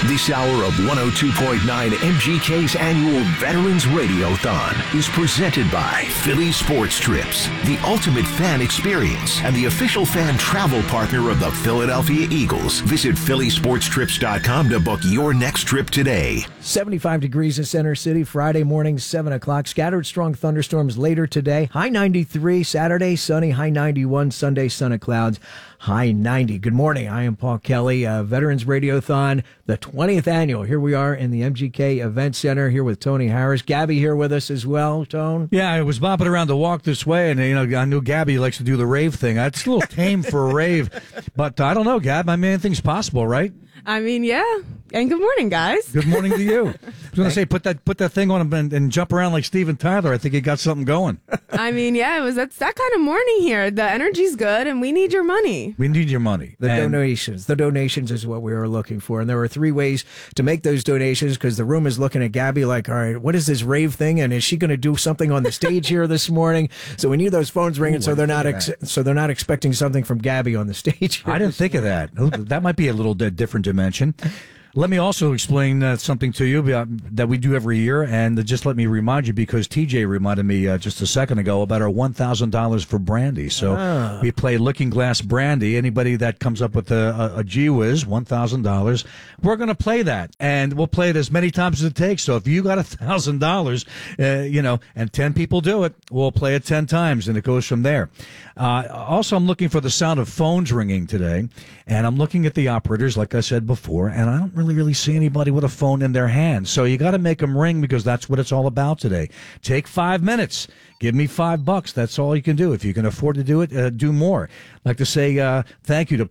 This hour of 102.9 MGK's annual Veterans Radiothon is presented by Philly Sports Trips, the ultimate fan experience and the official fan travel partner of the Philadelphia Eagles. Visit phillysportstrips.com to book your next trip today. 75 degrees in Center City, Friday morning, 7 o'clock. Scattered strong thunderstorms later today. High 93, Saturday, sunny, high 91, Sunday, sun and clouds, high 90. Good morning. I am Paul Kelly, Veterans Radiothon, the 20th annual. Here we are in the MGK Event Center, here with Tony Harris. Gabby here with us as well, Tone. Yeah, I was bopping around to walk this way, and I knew Gabby likes to do the rave thing. It's a little tame for a rave, but I don't know, Gab. I mean, anything's possible, right? I mean, yeah. And good morning, guys. Good morning to you. I was going to say, put that thing on and jump around like Steven Tyler. I think you got something going. I mean, yeah, that's that kind of morning here. The energy's good, and we need your money. We need your money. The donations is what we were looking for. And there are 3 ways to make those donations, because the room is looking at Gabby like, all right, what is this rave thing? And is she going to do something on the stage here this morning? So we need those phones ringing. So they're not expecting something from Gabby on the stage. I didn't think of that. That might be a little different dimension. Let me also explain something to you that we do every year, and just let me remind you, because TJ reminded me just a second ago about our $1,000 for brandy. So we play Looking Glass Brandy. Anybody that comes up with a gee whiz, $1,000, we're going to play that, and we'll play it as many times as it takes. So if you got $1,000, and 10 people do it, we'll play it 10 times, and it goes from there. Also, I'm looking for the sound of phones ringing today, and I'm looking at the operators, like I said before, and I don't really see anybody with a phone in their hand. So you got to make them ring, because that's what it's all about today. Take 5 minutes. Give me $5. That's all you can do. If you can afford to do it, do more. I'd like to say thank you to